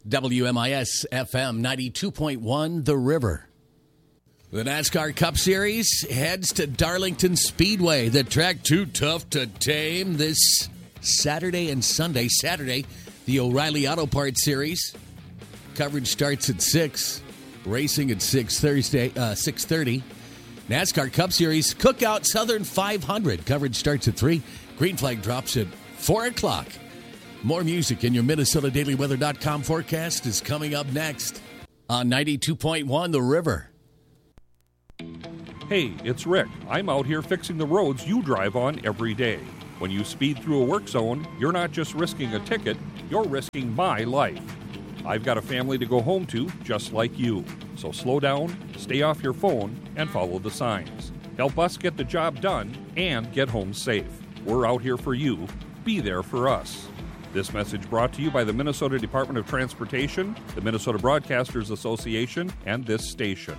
WMIS FM 92.1 The River. The NASCAR Cup Series heads to Darlington Speedway. The track too tough to tame this Saturday and Sunday. Saturday, the O'Reilly Auto Parts Series. Coverage starts at 6. Racing at 6:30. NASCAR Cup Series Cookout Southern 500. Coverage starts at 3. Green flag drops at 4 o'clock. More music in your MinnesotaDailyWeather.com forecast is coming up next on 92.1 The River. Hey, it's Rick. I'm out here fixing the roads you drive on every day. When you speed through a work zone, you're not just risking a ticket, you're risking my life. I've got a family to go home to just like you. So slow down, stay off your phone, and follow the signs. Help us get the job done and get home safe. We're out here for you. Be there for us. This message brought to you by the Minnesota Department of Transportation, the Minnesota Broadcasters Association, and this station.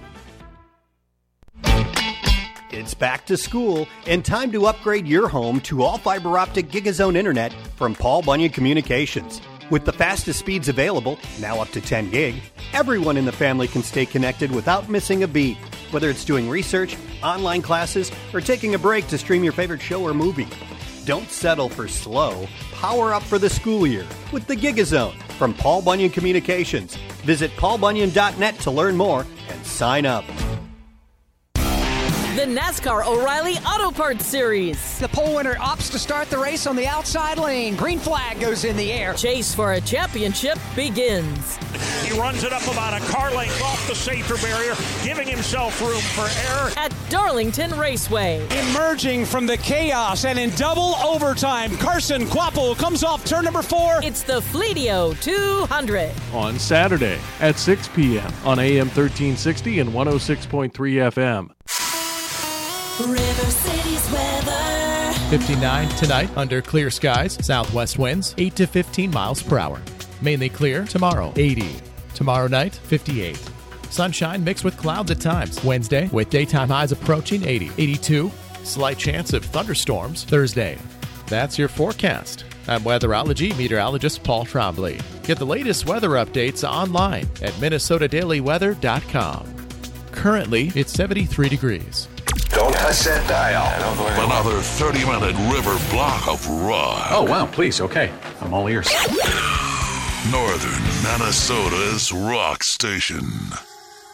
It's back to school and time to upgrade your home to all fiber optic GigaZone internet from Paul Bunyan Communications. With the fastest speeds available, now up to 10 gig, everyone in the family can stay connected without missing a beat. Whether it's doing research, online classes, or taking a break to stream your favorite show or movie. Don't settle for slow. Power up for the school year with the GigaZone from Paul Bunyan Communications. Visit paulbunyan.net to learn more and sign up. The NASCAR O'Reilly Auto Parts Series. The pole winner opts to start the race on the outside lane. Green flag goes in the air. Chase for a championship begins. He runs it up about a car length off the safety barrier, giving himself room for error. At Darlington Raceway. Emerging from the chaos and in double overtime, Carson Kvapil comes off turn number 4. It's the Fleetio 200. On Saturday at 6 p.m. on AM 1360 and 106.3 FM. River City's weather. 59 tonight under clear skies. Southwest winds 8 to 15 miles per hour. Mainly clear tomorrow, 80. Tomorrow night, 58. Sunshine mixed with clouds at times. Wednesday with daytime highs approaching 80. 82. Slight chance of thunderstorms Thursday. That's your forecast. I'm weatherology meteorologist Paul Trombley. Get the latest weather updates online at MinnesotaDailyWeather.com. Currently, it's 73 degrees. Don't touch that dial. Another 30-minute river block of rock. Oh, wow, please, okay. I'm all ears. Northern Minnesota's rock station.